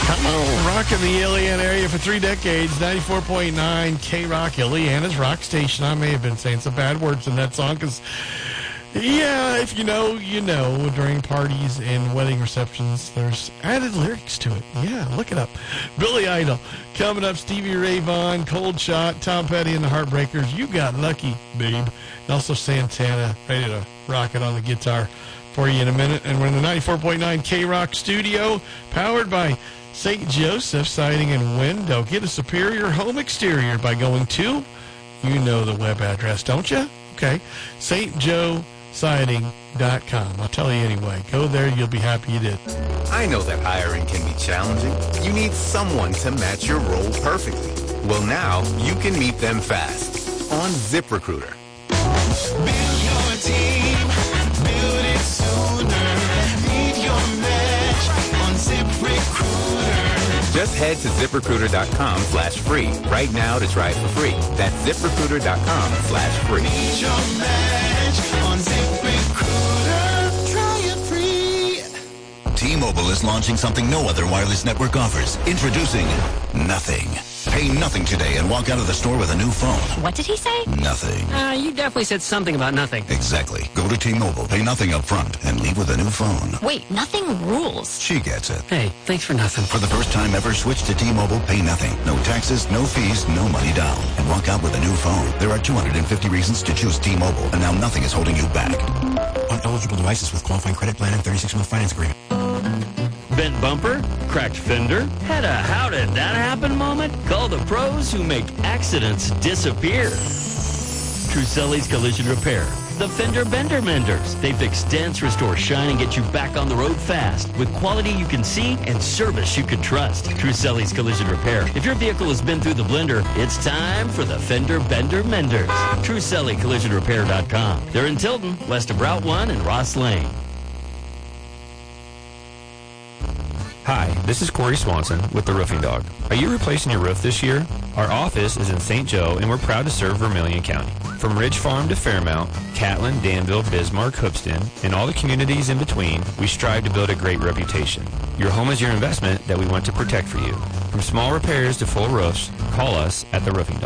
Rocking the Iliana area for 3 decades, 94.9 K-Rock, Iliana's rock station. I may have been saying some bad words in that song because, yeah, if you know, you know. During parties and wedding receptions, there's added lyrics to it. Yeah, look it up. Billy Idol. Coming up, Stevie Ray Vaughan, Cold Shot, Tom Petty and the Heartbreakers. You got lucky, babe. And also Santana, ready to rock it on the guitar for you in a minute. And we're in the 94.9 K-Rock studio, powered by St. Joseph Siding and Window. Get a superior home exterior by going to, you know the web address, don't you? Okay, stjoesiding.com. I'll tell you anyway. Go there, you'll be happy you did. I know that hiring can be challenging. You need someone to match your role perfectly. Well, now you can meet them fast on ZipRecruiter. Build your team, build it sooner. Meet your match on ZipRecruiter. Just head to ZipRecruiter.com/free right now to try it for free. That's ZipRecruiter.com/free. Meet your match on ZipRecruiter. Try it free. T-Mobile is launching something no other wireless network offers. Introducing Nothing. Pay nothing today and walk out of the store with a new phone. What did he say? Nothing. You definitely said something about nothing. Exactly. Go to T-Mobile, pay nothing up front, and leave with a new phone. Wait, nothing rules. She gets it. Hey, thanks for nothing. For the first time ever, switch to T-Mobile, pay nothing. No taxes, no fees, no money down. And walk out with a new phone. There are 250 reasons to choose T-Mobile, and now nothing is holding you back. On eligible devices with qualifying credit plan and 36-month finance agreement. Bent bumper? Cracked fender? Had a how did that happen moment? Call the pros who make accidents disappear. Truselli's Collision Repair. The Fender Bender Menders. They fix dents, restore shine, and get you back on the road fast with quality you can see and service you can trust. Truselli's Collision Repair. If your vehicle has been through the blender, it's time for the Fender Bender Menders. TruselliCollisionRepair.com. They're in Tilton, west of Route 1 and Ross Lane. Hi, this is Corey Swanson with The Roofing Dog. Are you replacing your roof this year? Our office is in St. Joe, and we're proud to serve Vermilion County. From Ridge Farm to Fairmount, Catlin, Danville, Bismarck, Hoopston, and all the communities in between, we strive to build a great reputation. Your home is your investment that we want to protect for you. From small repairs to full roofs, call us at The Roofing Dog.